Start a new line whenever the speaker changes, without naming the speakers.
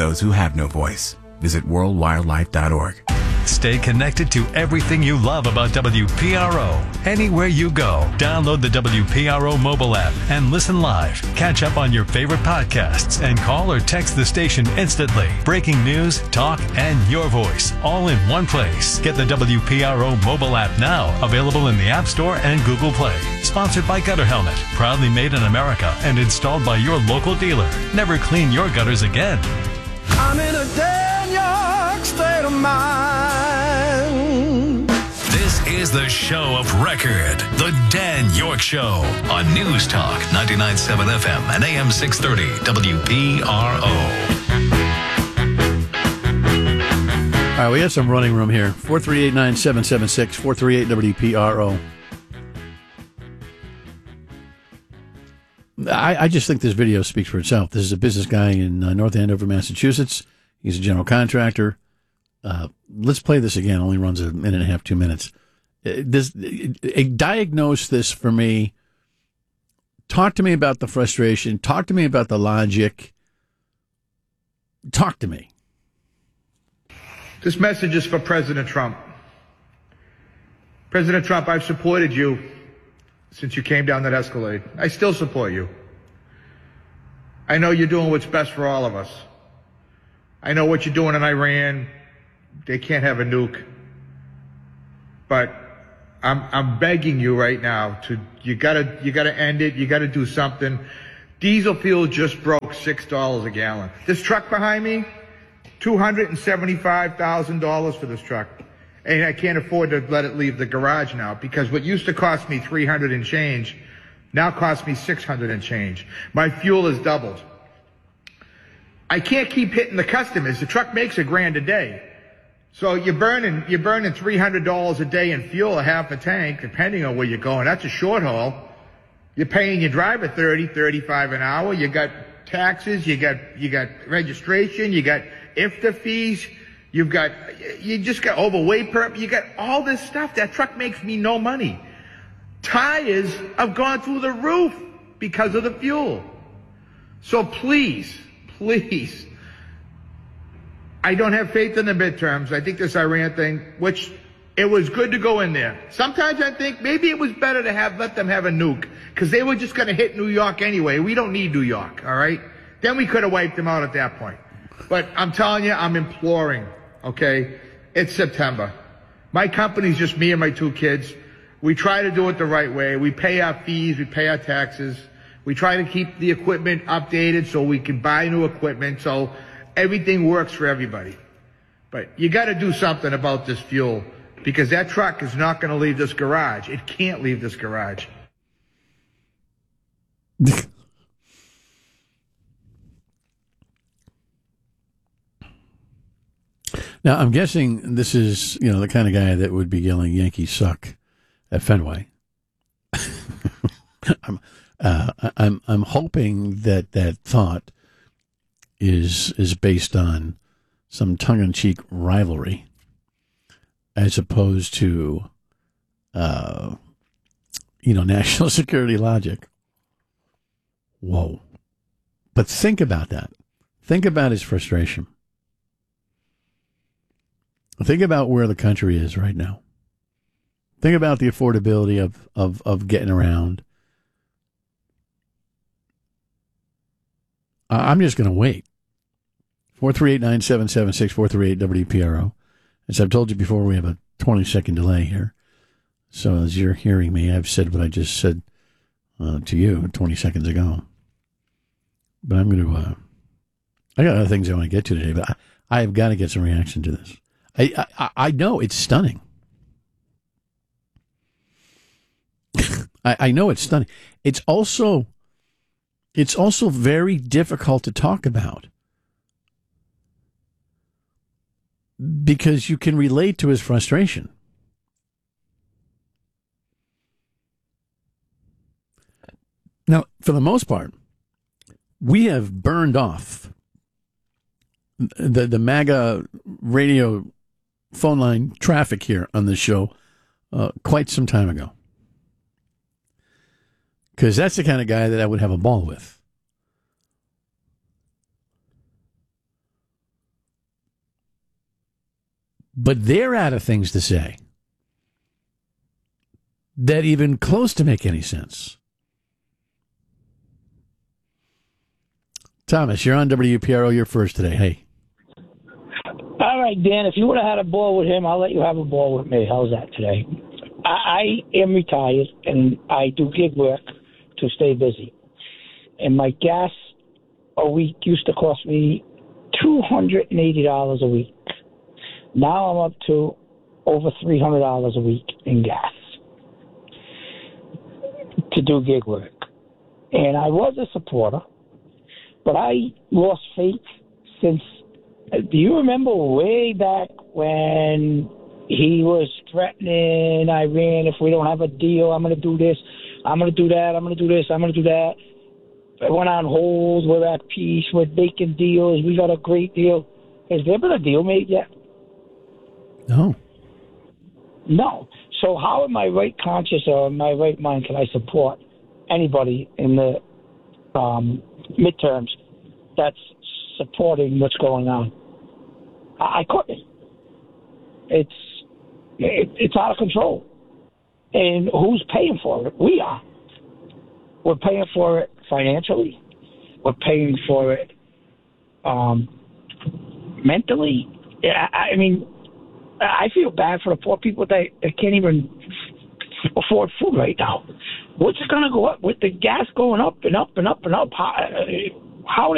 those who have no voice. Visit worldwildlife.org.
Stay connected to everything you love about WPRO. Anywhere you go, download the WPRO mobile app and listen live. Catch up on your favorite podcasts and call or text the station instantly. Breaking news, talk, and your voice all in one place. Get the WPRO mobile app now, available in the App Store and Google Play. Sponsored by Gutter Helmet, proudly made in America and installed by your local dealer. Never clean your gutters again.
I'm in a dead York state of mind.
This is the show of record, The Dan York Show, on News Talk 99.7 FM and AM 630 WPRO.
All right, we have some running room here. 438-9776, 438-WPRO. I just think this video speaks for itself. This is a business guy in North Andover, Massachusetts. He's a general contractor. Let's play this again. It only runs a minute and a half, 2 minutes. Diagnose this for me. Talk to me about the frustration. Talk to me about the logic. Talk to me.
This message is for President Trump. President Trump, I've supported you since you came down that Escalade. I still support you. I know you're doing what's best for all of us. I know what you're doing in Iran. They can't have a nuke. But I'm begging you right now you gotta end it. You gotta do something. Diesel fuel just broke $6 a gallon. This truck behind me, $275,000 for this truck. And I can't afford to let it leave the garage now, because what used to cost me $300 and change now costs me $600 and change. My fuel has doubled. I can't keep hitting the customers. The truck makes $1,000 a day. So you're burning $300 a day in fuel, a half a tank, depending on where you're going. That's a short haul. You're paying your driver $30-35 an hour. You got taxes, you got registration, you got IFTA fees. You just got overweight permit. You got all this stuff. That truck makes me no money. Tires have gone through the roof because of the fuel. So please, I don't have faith in the midterms. I think this Iran thing, which it was good to go in there. Sometimes I think maybe it was better to let them have a nuke, because they were just going to hit New York anyway. We don't need New York, all right? Then we could have wiped them out at that point. But I'm telling you, I'm imploring. Okay, it's September. My company's just me and my 2 kids. We try to do it the right way. We pay our fees, we pay our taxes. We try to keep the equipment updated so we can buy new equipment, so everything works for everybody. But you got to do something about this fuel, because that truck is not going to leave this garage. It can't leave this garage.
Now, I'm guessing this is, the kind of guy that would be yelling Yankees suck at Fenway. I'm hoping that thought is based on some tongue-in-cheek rivalry, as opposed to, national security logic. Whoa. But think about that. Think about his frustration. Think about where the country is right now. Think about the affordability of getting around. I'm just going to wait. 438-9776, 438-WPRO. As I've told you before, we have a 20-second delay here. So as you're hearing me, I've said what I just said to you 20 seconds ago. But I'm going to... I got other things I want to get to today, but I have got to get some reaction to this. I know it's stunning. I know it's stunning. It's also very difficult to talk about, because you can relate to his frustration. Now, for the most part, we have burned off the MAGA radio phone line traffic here on the show quite some time ago. Because that's the kind of guy that I would have a ball with. But they're out of things to say that even close to make any sense. Thomas, you're on WPRO. You're first today. Hey.
All right, Dan, if you would have had a ball with him, I'll let you have a ball with me. How's that today? I am retired, and I do gig work to stay busy. And my gas a week used to cost me $280 a week. Now I'm up to over $300 a week in gas to do gig work. And I was a supporter, but I lost faith since, do you remember way back when he was threatening Iran, if we don't have a deal, I'm going to do this, I'm going to do that, I'm going to do this, I'm going to do that. I went on hold, we're at peace, we're making deals, we got a great deal. Has there been a deal made yet?
No.
No. So how in my right conscience or in my right mind can I support anybody in the midterms that's supporting what's going on? I couldn't. It's out of control. And who's paying for it? We are. We're paying for it financially. We're paying for it mentally. I mean, I feel bad for the poor people that can't even afford food right now. What's it going to go up with the gas going up and up and up and up? How